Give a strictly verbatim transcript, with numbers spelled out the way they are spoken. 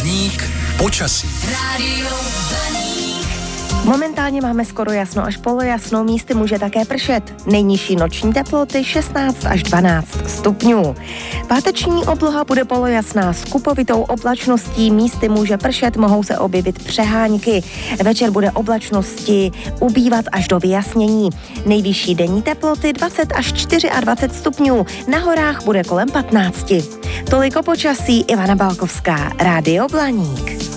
Blaník počasí. Rádio Blaník. Momentálně máme skoro jasno až polojasno, místy může také pršet. Nejnižší noční teploty šestnáct až dvanáct stupňů. Páteční obloha bude polojasná s kupovitou oblačností, místy může pršet, mohou se objevit přehánky. Večer bude oblačnosti ubývat až do vyjasnění. Nejvyšší denní teploty dvacet až dvacet čtyři stupňů, na horách bude kolem patnáct. Toliko počasí, Ivana Balkovská, Rádio Blaník.